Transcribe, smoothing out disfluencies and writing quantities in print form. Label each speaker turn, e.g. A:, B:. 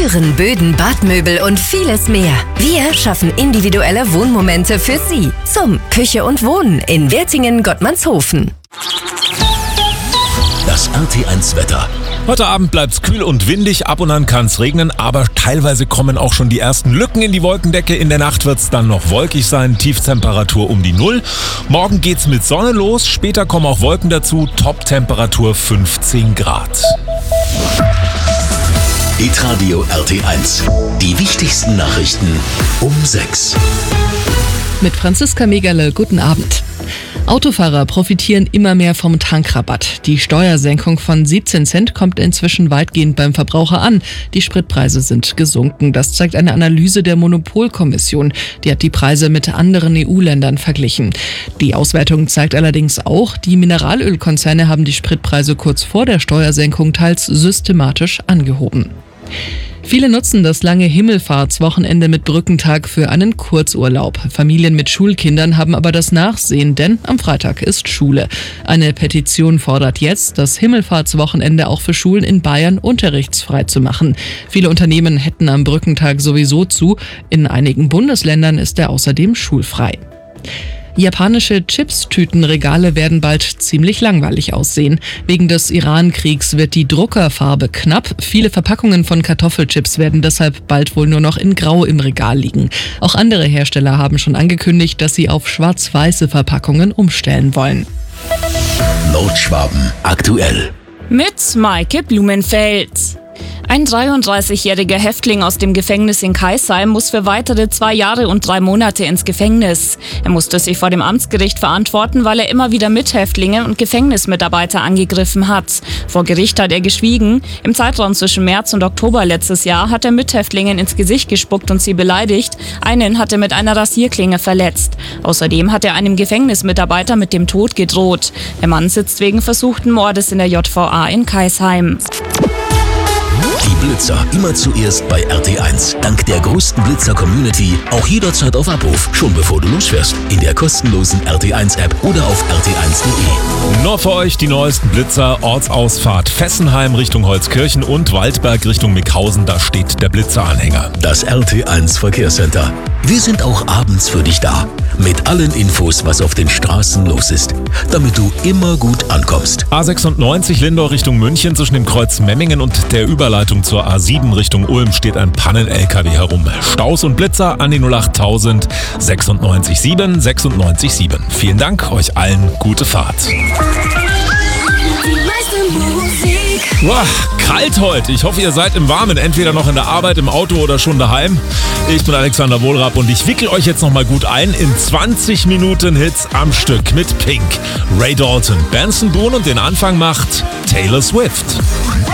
A: Türen, Böden, Badmöbel und vieles mehr. Wir schaffen individuelle Wohnmomente für Sie. Zum Küche und Wohnen in Wertingen-Gottmannshofen.
B: Das RT1 Wetter.
C: Heute Abend bleibt's kühl und windig, ab und an kann's regnen, aber teilweise kommen auch schon die ersten Lücken in die Wolkendecke. In der Nacht wird's dann noch wolkig sein, Tiefstemperatur um die 0. Morgen geht's mit Sonne los, später kommen auch Wolken dazu, Top-Temperatur 15 Grad.
B: Hitradio RT1. Die wichtigsten Nachrichten um 6.
D: Mit Franziska Megerle, guten Abend. Autofahrer profitieren immer mehr vom Tankrabatt. Die Steuersenkung von 17 Cent kommt inzwischen weitgehend beim Verbraucher an. Die Spritpreise sind gesunken. Das zeigt eine Analyse der Monopolkommission. Die hat die Preise mit anderen EU-Ländern verglichen. Die Auswertung zeigt allerdings auch, die Mineralölkonzerne haben die Spritpreise kurz vor der Steuersenkung teils systematisch angehoben. Viele nutzen das lange Himmelfahrtswochenende mit Brückentag für einen Kurzurlaub. Familien mit Schulkindern haben aber das Nachsehen, denn am Freitag ist Schule. Eine Petition fordert jetzt, das Himmelfahrtswochenende auch für Schulen in Bayern unterrichtsfrei zu machen. Viele Unternehmen hätten am Brückentag sowieso zu. In einigen Bundesländern ist er außerdem schulfrei. Japanische Chips-Tütenregale werden bald ziemlich langweilig aussehen. Wegen des Iran-Kriegs wird die Druckerfarbe knapp. Viele Verpackungen von Kartoffelchips werden deshalb bald wohl nur noch in Grau im Regal liegen. Auch andere Hersteller haben schon angekündigt, dass sie auf schwarz-weiße Verpackungen umstellen wollen.
B: Nordschwaben aktuell.
E: Mit Maike Blumenfeld. Ein 33-jähriger Häftling aus dem Gefängnis in Kaisheim muss für weitere 2 Jahre und 3 Monate ins Gefängnis. Er musste sich vor dem Amtsgericht verantworten, weil er immer wieder Mithäftlinge und Gefängnismitarbeiter angegriffen hat. Vor Gericht hat er geschwiegen. Im Zeitraum zwischen März und Oktober letztes Jahr hat er Mithäftlingen ins Gesicht gespuckt und sie beleidigt. Einen hat er mit einer Rasierklinge verletzt. Außerdem hat er einem Gefängnismitarbeiter mit dem Tod gedroht. Der Mann sitzt wegen versuchten Mordes in der JVA in Kaisheim.
B: Die Blitzer immer zuerst bei RT1. Dank der größten Blitzer-Community auch jederzeit auf Abruf. Schon bevor du losfährst. In der kostenlosen RT1-App oder auf rt1.de.
C: Nur für euch die neuesten Blitzer. Ortsausfahrt Fessenheim Richtung Holzkirchen und Waldberg Richtung Mickhausen. Da steht der Blitzeranhänger.
B: Das RT1 Verkehrscenter. Wir sind auch abends für dich da. Mit allen Infos, was auf den Straßen los ist. Damit du immer gut ankommst.
C: A96 Lindau Richtung München zwischen dem Kreuz Memmingen und der Überleitung zur A7 Richtung Ulm steht ein Pannen-LKW herum. Staus und Blitzer an die 08000 967 967. Vielen Dank, euch allen gute Fahrt. Boah, kalt heute. Ich hoffe, ihr seid im Warmen, entweder noch in der Arbeit, im Auto oder schon daheim. Ich bin Alexander Wohlrab und ich wickel euch jetzt nochmal gut ein in 20 Minuten Hits am Stück mit Pink, Ray Dalton, Benson Boone und den Anfang macht Taylor Swift.